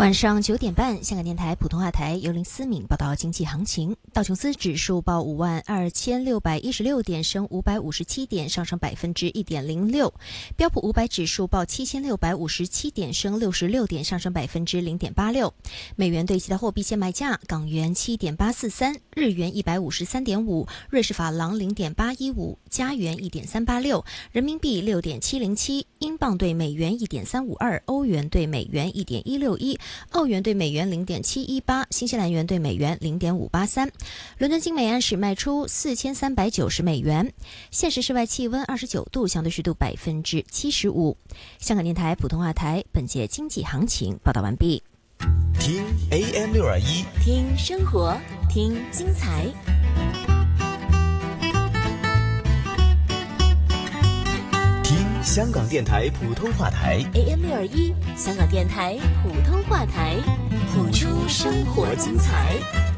晚上9点半，香港电台普通话台由林思敏报道经济行情。道琼斯指数报52616点，升557点，上升1.06%。标普500指数报7657点，升66点，上升0.86%。美元对其他货币现卖价：港元7.843，日元153.5，瑞士法郎0.815，加元1.386，人民币6.707，英镑对美元1.352，欧元对美元1.161。澳元对美元0.718，新西兰元对美元0.583。伦敦金每安士卖出4390美元。现时室外气温29度，相对湿度75%。香港电台普通话台本节经济行情报道完毕。 听 AM621， 听生活，听精彩。 香港电台普通话台 AM621，香港电台普通话台，谱出生活精彩。